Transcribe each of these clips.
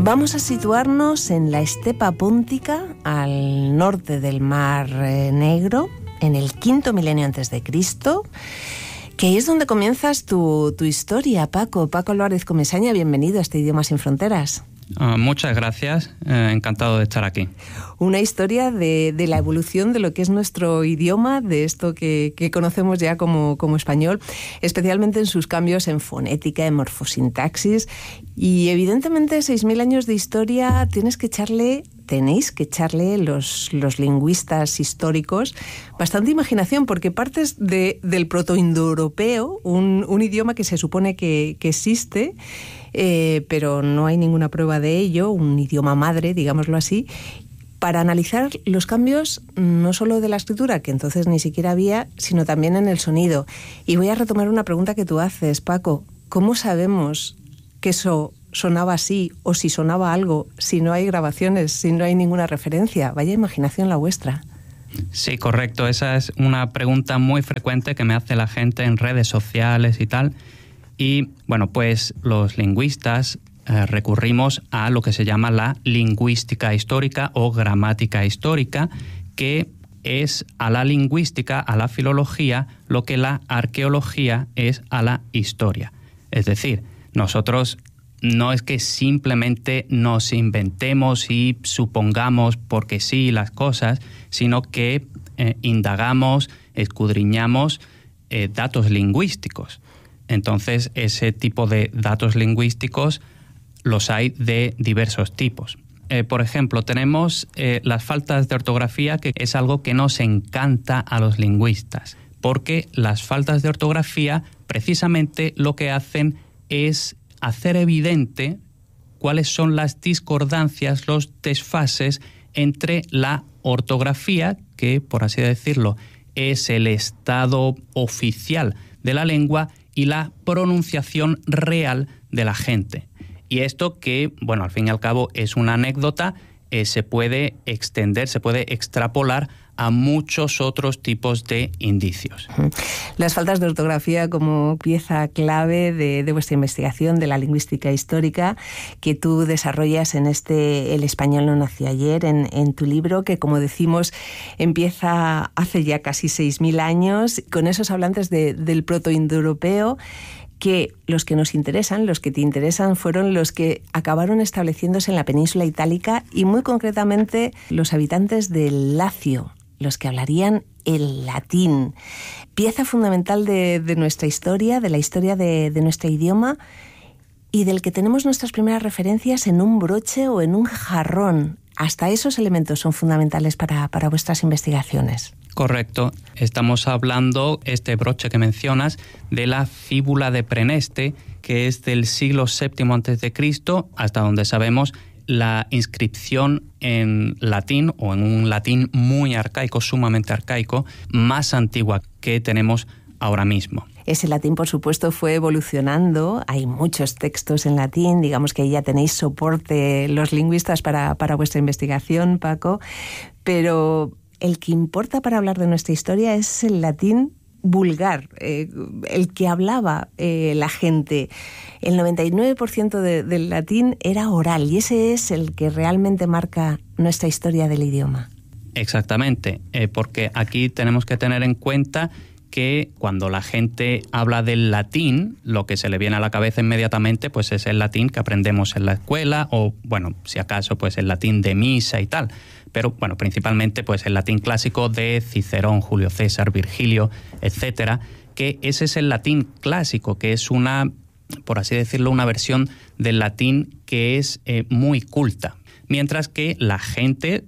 Vamos a situarnos en la estepa póntica, al norte del Mar Negro, en el quinto milenio antes de Cristo, que ahí es donde comienzas tu historia, Paco. Paco Álvarez Comesaña, bienvenido a este Idiomas sin Fronteras. Muchas gracias, encantado de estar aquí. Una historia de la evolución de lo que es nuestro idioma, de esto que conocemos ya como español, especialmente en sus cambios en fonética, en morfosintaxis, y evidentemente 6.000 años de historia tenéis que echarle los lingüistas históricos bastante imaginación, porque partes del protoindoeuropeo, un idioma que se supone que existe, pero no hay ninguna prueba de ello, un idioma madre, digámoslo así, para analizar los cambios no solo de la escritura, que entonces ni siquiera había, sino también en el sonido. Y voy a retomar una pregunta que tú haces, Paco. ¿Cómo sabemos que eso sonaba así, o si sonaba algo, si no hay grabaciones, si no hay ninguna referencia? Vaya imaginación la vuestra. Sí, correcto. Esa es una pregunta muy frecuente que me hace la gente en redes sociales y tal. Y bueno, pues los lingüistas recurrimos a lo que se llama la lingüística histórica o gramática histórica, que es a la lingüística, a la filología, lo que la arqueología es a la historia. Es decir, nosotros no es que simplemente nos inventemos y supongamos porque sí las cosas, sino que indagamos, escudriñamos datos lingüísticos. Entonces, ese tipo de datos lingüísticos los hay de diversos tipos. Por ejemplo, tenemos las faltas de ortografía, que es algo que nos encanta a los lingüistas, porque las faltas de ortografía precisamente lo que hacen es hacer evidente cuáles son las discordancias, los desfases entre la ortografía, que por así decirlo es el estado oficial de la lengua, y la pronunciación real de la gente. Y esto que, bueno, al fin y al cabo es una anécdota, se puede extender, se puede extrapolar a muchos otros tipos de indicios. Las faltas de ortografía como pieza clave de vuestra investigación de la lingüística histórica que tú desarrollas en El español no nació ayer, en tu libro, que como decimos empieza hace ya casi 6.000 años, con esos hablantes del protoindoeuropeo, que los que nos interesan, los que te interesan, fueron los que acabaron estableciéndose en la península itálica y muy concretamente los habitantes del Lacio, los que hablarían el latín. Pieza fundamental de nuestra historia, de la historia de nuestro idioma, y del que tenemos nuestras primeras referencias en un broche o en un jarrón. Hasta esos elementos son fundamentales para vuestras investigaciones. Correcto. Estamos hablando, este broche que mencionas, de la fíbula de Preneste, que es del siglo VII a.C., hasta donde sabemos la inscripción en latín, o en un latín muy arcaico, sumamente arcaico, más antigua que tenemos ahora mismo. Ese latín, por supuesto, fue evolucionando. Hay muchos textos en latín. Digamos que ahí ya tenéis soporte los lingüistas para vuestra investigación, Paco. Pero el que importa para hablar de nuestra historia es el latín vulgar, el que hablaba la gente. El 99% del latín era oral, y ese es el que realmente marca nuestra historia del idioma. Exactamente, porque aquí tenemos que tener en cuenta que cuando la gente habla del latín, lo que se le viene a la cabeza inmediatamente pues es el latín que aprendemos en la escuela, o bueno, si acaso pues el latín de misa y tal. Pero bueno, principalmente pues el latín clásico de Cicerón, Julio César, Virgilio, etcétera, que ese es el latín clásico, que es una, por así decirlo, una versión del latín que es muy culta. Mientras que la gente,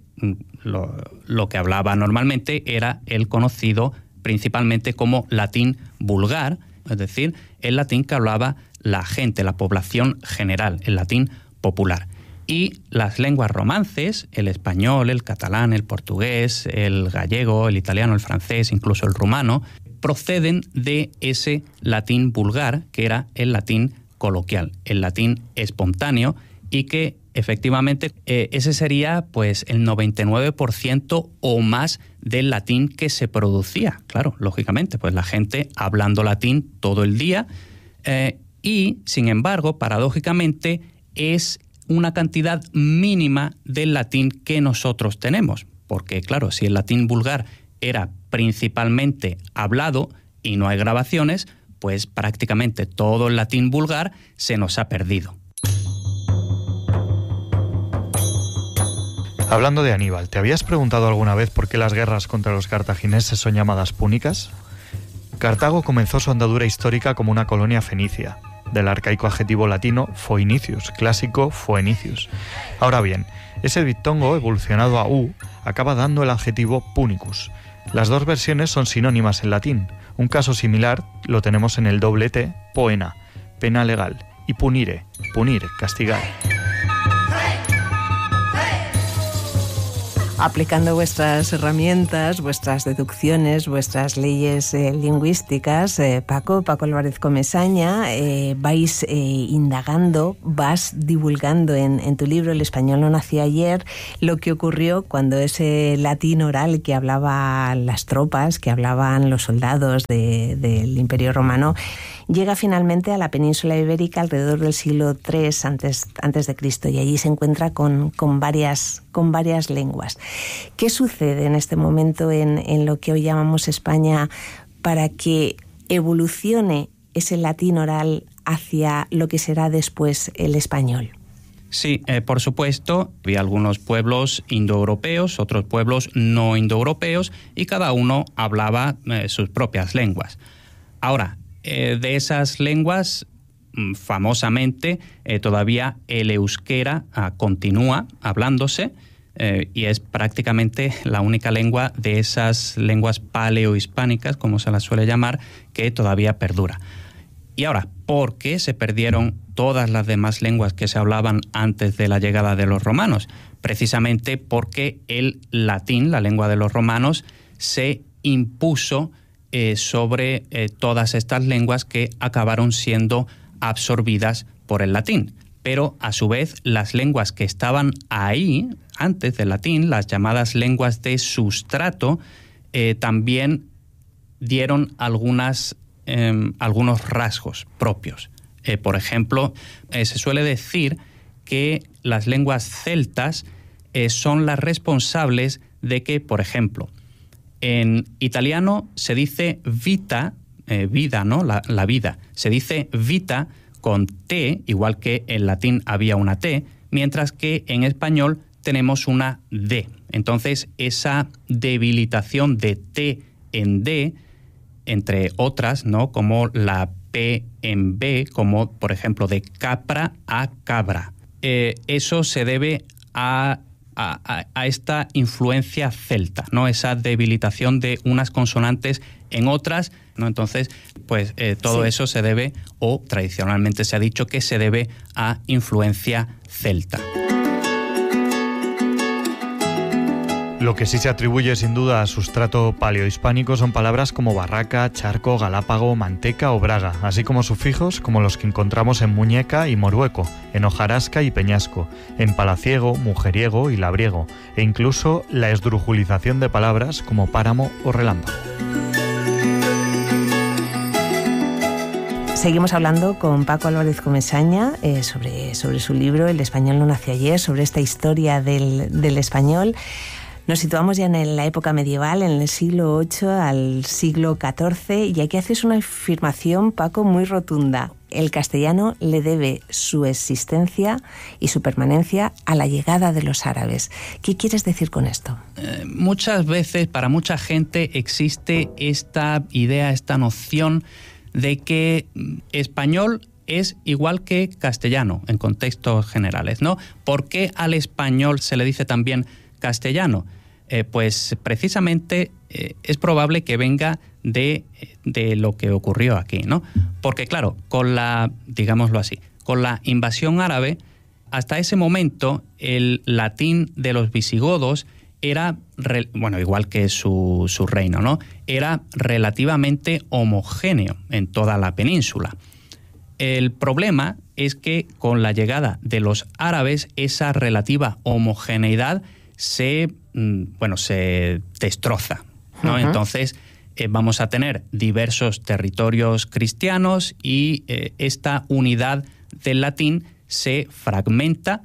lo que hablaba normalmente era el conocido principalmente como latín vulgar, es decir, el latín que hablaba la gente, la población general, el latín popular. Y las lenguas romances, el español, el catalán, el portugués, el gallego, el italiano, el francés, incluso el rumano, proceden de ese latín vulgar, que era el latín coloquial, el latín espontáneo, y que efectivamente ese sería pues el 99% o más del latín que se producía. Claro, lógicamente, pues la gente hablando latín todo el día y, sin embargo, paradójicamente, es una cantidad mínima del latín que nosotros tenemos. Porque, claro, si el latín vulgar era principalmente hablado y no hay grabaciones, pues prácticamente todo el latín vulgar se nos ha perdido. Hablando de Aníbal, ¿te habías preguntado alguna vez por qué las guerras contra los cartagineses son llamadas púnicas? Cartago comenzó su andadura histórica como una colonia fenicia, del arcaico adjetivo latino foinicius, clásico foenicius. Ahora bien, ese diptongo evolucionado a u acaba dando el adjetivo punicus. Las dos versiones son sinónimas en latín. Un caso similar lo tenemos en el doblete poena, pena legal, y punire, punir, castigar. Aplicando vuestras herramientas, vuestras deducciones, vuestras leyes lingüísticas, Paco Álvarez Comesaña, vais indagando, vas divulgando en tu libro El español no nació ayer, lo que ocurrió cuando ese latín oral que hablaban las tropas, que hablaban los soldados del Imperio Romano, llega finalmente a la península ibérica alrededor del siglo III antes de Cristo, y allí se encuentra con varias lenguas. ¿Qué sucede en este momento en lo que hoy llamamos España para que evolucione ese latín oral hacia lo que será después el español? Sí, por supuesto, había algunos pueblos indoeuropeos, otros pueblos no indoeuropeos, y cada uno hablaba sus propias lenguas. Ahora, de esas lenguas, famosamente, todavía el euskera continúa hablándose, y es prácticamente la única lengua de esas lenguas paleohispánicas, como se las suele llamar, que todavía perdura. Y ahora, ¿por qué se perdieron todas las demás lenguas que se hablaban antes de la llegada de los romanos? Precisamente porque el latín, la lengua de los romanos, se impuso sobre todas estas lenguas que acabaron siendo absorbidas por el latín. Pero a su vez las lenguas que estaban ahí antes del latín, las llamadas lenguas de sustrato, también dieron algunos rasgos propios. Por ejemplo, se suele decir que las lenguas celtas son las responsables de que, por ejemplo, en italiano se dice vita, vida, ¿no? La vida. Se dice vita con T, igual que en latín había una T, mientras que en español tenemos una D. Entonces, esa debilitación de T en D, entre otras, ¿no?, como la P en B, como por ejemplo de capra a cabra. Eso se debe a esta influencia celta, ¿no?, esa debilitación de unas consonantes en otras, ¿no? Entonces, pues todo eso se debe, o tradicionalmente se ha dicho que se debe a influencia celta. Lo que sí se atribuye sin duda a sustrato paleohispánico son palabras como barraca, charco, galápago, manteca o braga, así como sufijos como los que encontramos en muñeca y morueco, en hojarasca y peñasco, en palaciego, mujeriego y labriego, e incluso la esdrujulización de palabras como páramo o relámpago. Seguimos hablando con Paco Álvarez Comesaña sobre su libro El español no nació ayer, sobre esta historia del español. Nos situamos ya en la época medieval, en el siglo VIII al siglo XIV, y aquí haces una afirmación, Paco, muy rotunda. El castellano le debe su existencia y su permanencia a la llegada de los árabes. ¿Qué quieres decir con esto? Muchas veces, para mucha gente, existe esta idea, esta noción de que español es igual que castellano en contextos generales, ¿no? ¿Por qué al español se le dice también castellano? Pues precisamente es probable que venga de lo que ocurrió aquí, ¿no? Porque claro, digámoslo así, con la invasión árabe, hasta ese momento el latín de los visigodos era, igual que su reino, ¿no?, era relativamente homogéneo en toda la península. El problema es que con la llegada de los árabes, esa relativa homogeneidad se destroza, ¿no? Uh-huh. Entonces vamos a tener diversos territorios cristianos y esta unidad del latín se fragmenta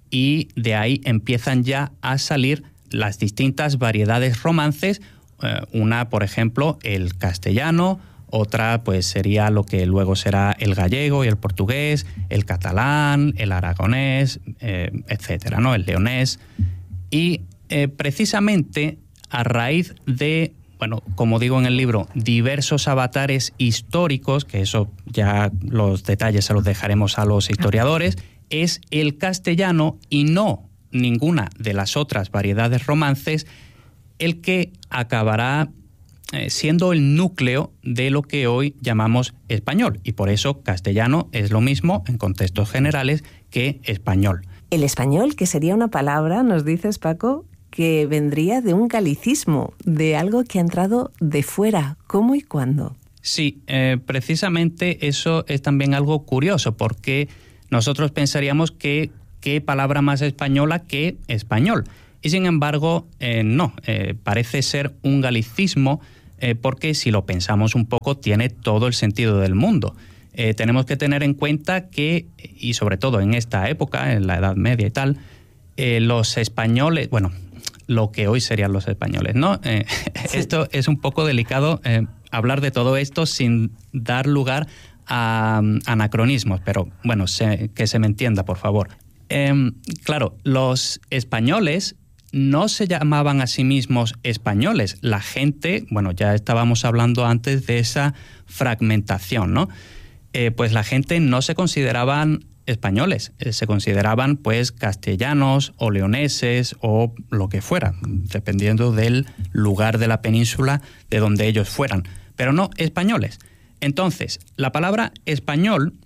y de ahí empiezan ya a salir las distintas variedades romances. Una, por ejemplo, el castellano, otra pues sería lo que luego será el gallego y el portugués, el catalán, el aragonés, etcétera, ¿no? El leonés. Y precisamente a raíz de, bueno, como digo en el libro, diversos avatares históricos, que eso ya los detalles se los dejaremos a los historiadores, es el castellano y no ninguna de las otras variedades romances el que acabará siendo el núcleo de lo que hoy llamamos español. Y por eso castellano es lo mismo en contextos generales que español. El español, que sería una palabra, nos dices, Paco, que vendría de un galicismo, de algo que ha entrado de fuera. ¿Cómo y cuándo? Sí, precisamente eso es también algo curioso, porque nosotros pensaríamos que qué palabra más española que español. Y sin embargo, no, parece ser un galicismo porque si lo pensamos un poco tiene todo el sentido del mundo. Tenemos que tener en cuenta que, y sobre todo en esta época, en la Edad Media y tal, los españoles, bueno, lo que hoy serían los españoles, ¿no? Sí. Esto es un poco delicado hablar de todo esto sin dar lugar a anacronismos, pero bueno, que se me entienda, por favor. Claro, los españoles no se llamaban a sí mismos españoles. La gente, bueno, ya estábamos hablando antes de esa fragmentación, ¿no? Pues la gente no se consideraban españoles, se consideraban pues castellanos o leoneses o lo que fuera, dependiendo del lugar de la península de donde ellos fueran, pero no españoles. Entonces, la palabra español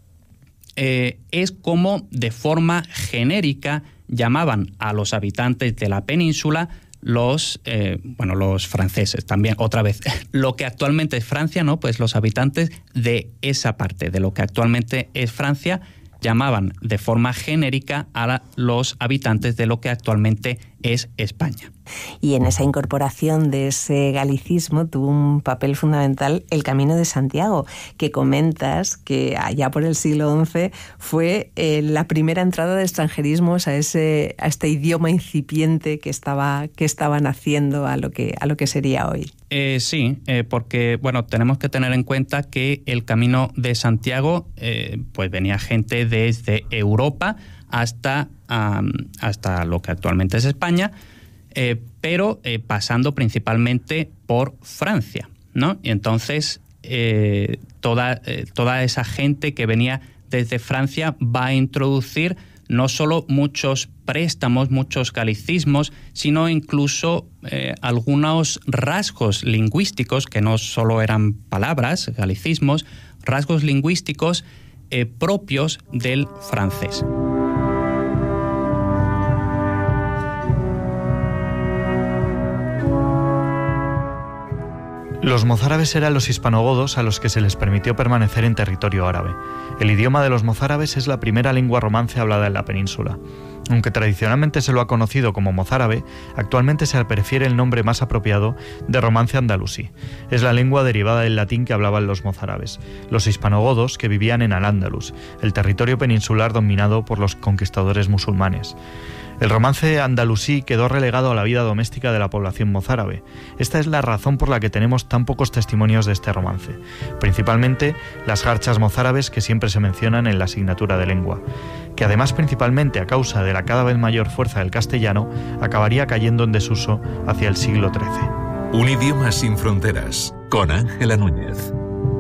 es como de forma genérica llamaban a los habitantes de la península los franceses también, otra vez, lo que actualmente es Francia, ¿no? Pues los habitantes de esa parte, de lo que actualmente es Francia, llamaban de forma genérica a los habitantes de lo que actualmente es España. Y en esa incorporación de ese galicismo tuvo un papel fundamental el Camino de Santiago, que comentas que allá por el siglo XI fue la primera entrada de extranjerismos a este idioma incipiente que estaba naciendo a lo que sería hoy. Sí, porque bueno, tenemos que tener en cuenta que el Camino de Santiago pues venía gente desde Europa hasta lo que actualmente es España, pero pasando principalmente por Francia, ¿no? Y entonces toda esa gente que venía desde Francia va a introducir no solo muchos préstamos, muchos galicismos, sino incluso algunos rasgos lingüísticos, que no solo eran palabras, galicismos, rasgos lingüísticos propios del francés. Los mozárabes eran los hispanogodos a los que se les permitió permanecer en territorio árabe. El idioma de los mozárabes es la primera lengua romance hablada en la península. Aunque tradicionalmente se lo ha conocido como mozárabe, actualmente se prefiere el nombre más apropiado de romance andalusí. Es la lengua derivada del latín que hablaban los mozárabes, los hispanogodos que vivían en Al-Ándalus, el territorio peninsular dominado por los conquistadores musulmanes. El romance andalusí quedó relegado a la vida doméstica de la población mozárabe. Esta es la razón por la que tenemos tan pocos testimonios de este romance, principalmente las jarchas mozárabes que siempre se mencionan en la asignatura de lengua, que además principalmente a causa de la cada vez mayor fuerza del castellano, acabaría cayendo en desuso hacia el siglo XIII. Un idioma sin fronteras, con Ángela Núñez.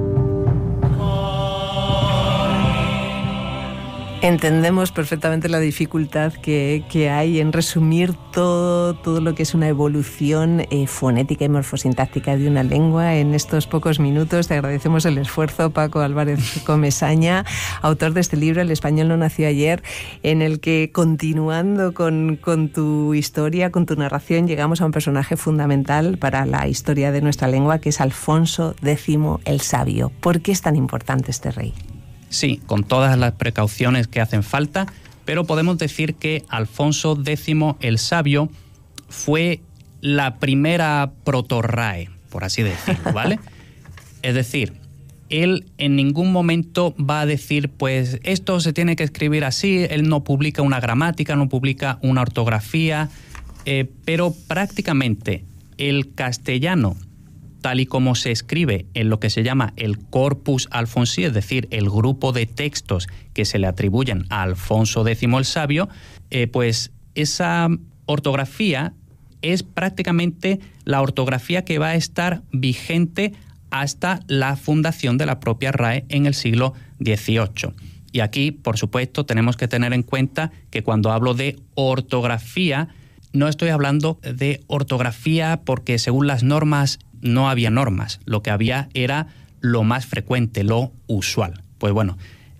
Entendemos perfectamente la dificultad que hay en resumir todo lo que es una evolución fonética y morfosintáctica de una lengua en estos pocos minutos. Te agradecemos el esfuerzo, Paco Álvarez Comesaña, autor de este libro, El español no nació ayer, en el que, continuando con tu historia, con tu narración, llegamos a un personaje fundamental para la historia de nuestra lengua, que es Alfonso X el Sabio. ¿Por qué es tan importante este rey? Sí, con todas las precauciones que hacen falta, pero podemos decir que Alfonso X el Sabio fue la primera protorrae, por así decirlo, ¿vale? Es decir, él en ningún momento va a decir, pues esto se tiene que escribir así. Él no publica una gramática, no publica una ortografía, pero prácticamente el castellano, tal y como se escribe en lo que se llama el Corpus Alfonsí, es decir, el grupo de textos que se le atribuyen a Alfonso X el Sabio, pues esa ortografía es prácticamente la ortografía que va a estar vigente hasta la fundación de la propia RAE en el siglo XVIII. Y aquí, por supuesto, tenemos que tener en cuenta que cuando hablo de ortografía, no estoy hablando de ortografía porque según las normas no había normas. Lo que había era lo más frecuente, lo usual. Pues bueno,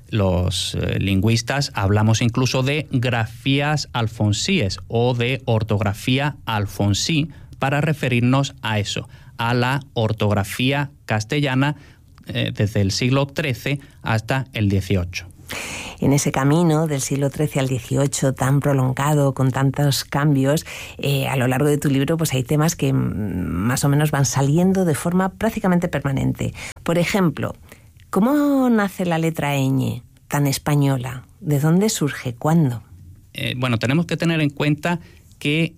los lingüistas hablamos incluso de grafías alfonsíes o de ortografía alfonsí para referirnos a eso, a la ortografía castellana desde el siglo XIII hasta el XVIII. En ese camino del siglo XIII al XVIII tan prolongado, con tantos cambios, a lo largo de tu libro pues hay temas que más o menos van saliendo de forma prácticamente permanente. Por ejemplo, ¿cómo nace la letra ñ tan española? ¿De dónde surge? ¿Cuándo? Bueno, tenemos que tener en cuenta que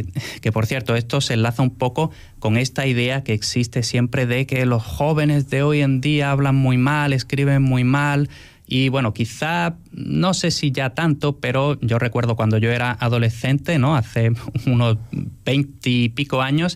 por cierto, esto se enlaza un poco con esta idea que existe siempre de que los jóvenes de hoy en día hablan muy mal, escriben muy mal. Y bueno, quizá, no sé si ya tanto, pero yo recuerdo cuando yo era adolescente, ¿no? Hace unos 20 y pico años,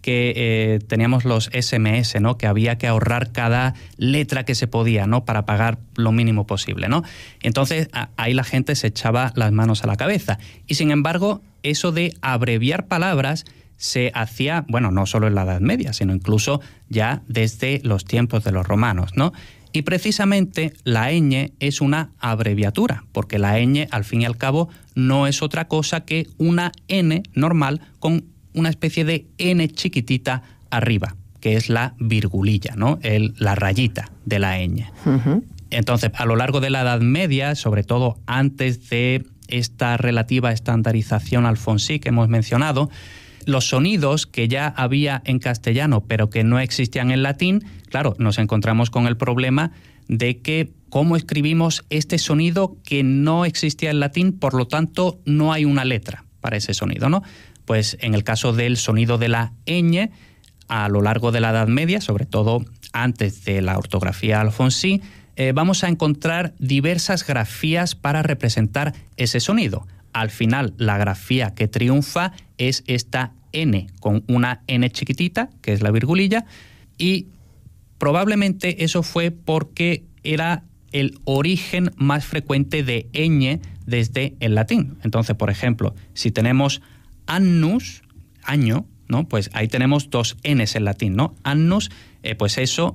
que teníamos los SMS, ¿no? Que había que ahorrar cada letra que se podía, ¿no? Para pagar lo mínimo posible, ¿no? Entonces, ahí la gente se echaba las manos a la cabeza. Y sin embargo, eso de abreviar palabras se hacía, bueno, no solo en la Edad Media, sino incluso ya desde los tiempos de los romanos, ¿no? Y precisamente la ñ es una abreviatura, porque la ñ, al fin y al cabo, no es otra cosa que una n normal con una especie de n chiquitita arriba, que es la virgulilla, ¿no? La rayita de la ñ. Uh-huh. Entonces, a lo largo de la Edad Media, sobre todo antes de esta relativa estandarización alfonsí que hemos mencionado, los sonidos que ya había en castellano pero que no existían en latín, claro, nos encontramos con el problema de que cómo escribimos este sonido que no existía en latín, por lo tanto no hay una letra para ese sonido, ¿no? Pues en el caso del sonido de la ñ, a lo largo de la Edad Media, sobre todo antes de la ortografía alfonsí, vamos a encontrar diversas grafías para representar ese sonido. Al final, la grafía que triunfa es esta n con una n chiquitita, que es la virgulilla, y probablemente eso fue porque era el origen más frecuente de ñ desde el latín. Entonces, por ejemplo, si tenemos annus, año, ¿no? Pues ahí tenemos dos n's en latín, ¿no? Annus, pues eso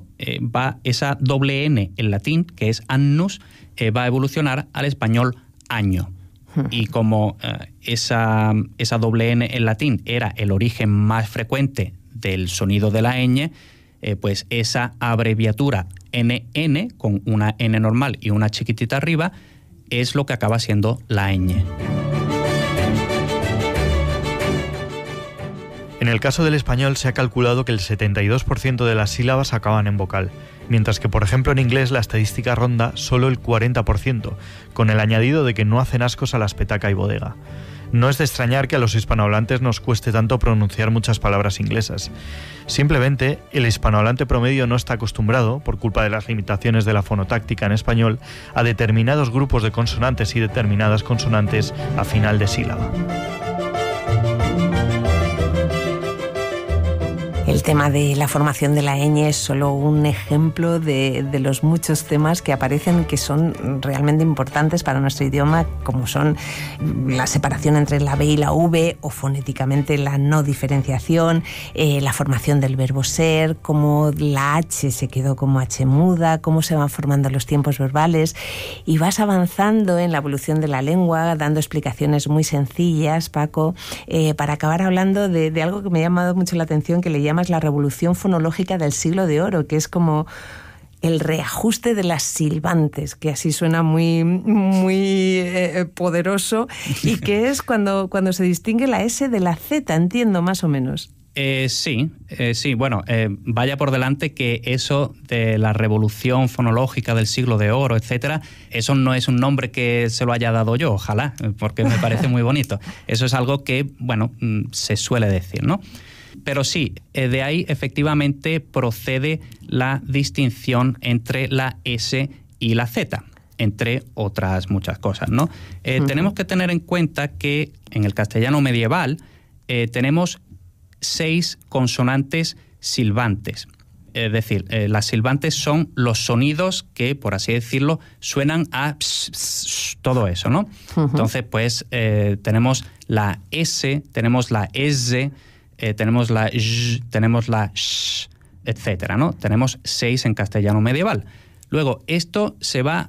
esa doble n en latín, que es annus, va a evolucionar al español año. Y como esa doble n en latín era el origen más frecuente del sonido de la ñ, pues esa abreviatura NN con una N normal y una chiquitita arriba es lo que acaba siendo la ñ. En el caso del español se ha calculado que el 72% de las sílabas acaban en vocal, mientras que, por ejemplo, en inglés la estadística ronda solo el 40%, con el añadido de que no hacen ascos a las petaca y bodega. No es de extrañar que a los hispanohablantes nos cueste tanto pronunciar muchas palabras inglesas. Simplemente, el hispanohablante promedio no está acostumbrado, por culpa de las limitaciones de la fonotáctica en español, a determinados grupos de consonantes y determinadas consonantes a final de sílaba. El tema de la formación de la ñ es solo un ejemplo de los muchos temas que aparecen que son realmente importantes para nuestro idioma, como son la separación entre la B y la V, o fonéticamente la no diferenciación, la formación del verbo ser, cómo la H se quedó como H muda, cómo se van formando los tiempos verbales, y vas avanzando en la evolución de la lengua, dando explicaciones muy sencillas, Paco, para acabar hablando de algo que me ha llamado mucho la atención, que le llamas la revolución fonológica del siglo de oro, que es como el reajuste de las silbantes, que así suena muy, muy poderoso, y que es cuando se distingue la S de la Z, entiendo, más o menos. Sí. Bueno, vaya por delante que eso de la revolución fonológica del siglo de oro, etcétera, eso no es un nombre que se lo haya dado yo, ojalá, porque me parece muy bonito. Eso es algo que, bueno, se suele decir, ¿no? Pero sí, de ahí efectivamente procede la distinción entre la S y la Z, entre otras muchas cosas, ¿no? Tenemos que tener en cuenta que en el castellano medieval tenemos 6 consonantes silbantes. Es decir, las silbantes son los sonidos que, por así decirlo, suenan a ps, ps, todo eso, ¿no? Entonces, pues, tenemos la S, tenemos la S, tenemos la j, tenemos la sh, etcétera, ¿no? Tenemos 6 en castellano medieval. Luego, esto se va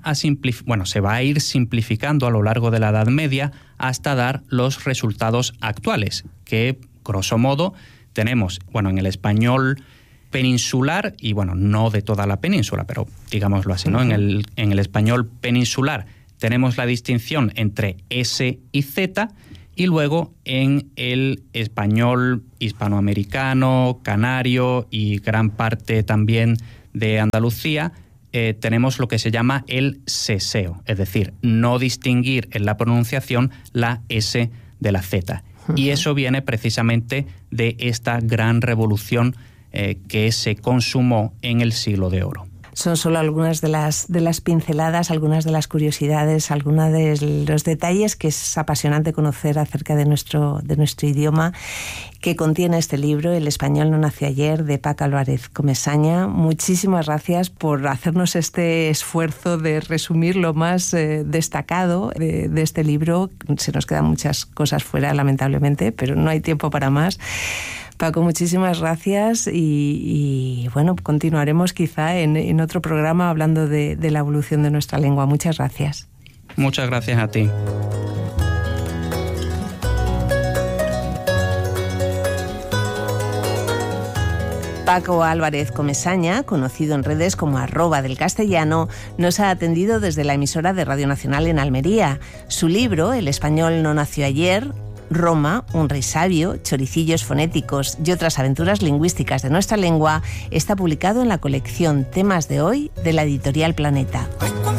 a ir simplificando a lo largo de la Edad Media hasta dar los resultados actuales, que, grosso modo, tenemos, bueno, en el español peninsular, y bueno, no de toda la península, pero digámoslo así, ¿no? En el español peninsular tenemos la distinción entre S y Z, y luego en el español hispanoamericano, canario y gran parte también de Andalucía, tenemos lo que se llama el seseo, es decir, no distinguir en la pronunciación la S de la Z. Y eso viene precisamente de esta gran revolución que se consumó en el siglo de oro. Son solo algunas de las pinceladas, algunas de las curiosidades, algunos de los detalles que es apasionante conocer acerca de nuestro idioma que contiene este libro, El español no nació ayer, de Paco Álvarez Comesaña. Muchísimas gracias por hacernos este esfuerzo de resumir lo más destacado de este libro. Se nos quedan muchas cosas fuera, lamentablemente, pero no hay tiempo para más. Paco, muchísimas gracias y bueno, continuaremos quizá en otro programa hablando de la evolución de nuestra lengua. Muchas gracias. Muchas gracias a ti. Paco Álvarez Comesaña, conocido en redes como @delcastellano, nos ha atendido desde la emisora de Radio Nacional en Almería. Su libro, El español no nació ayer, Roma, un rey sabio, choricillos fonéticos y otras aventuras lingüísticas de nuestra lengua, está publicado en la colección Temas de Hoy de la editorial Planeta.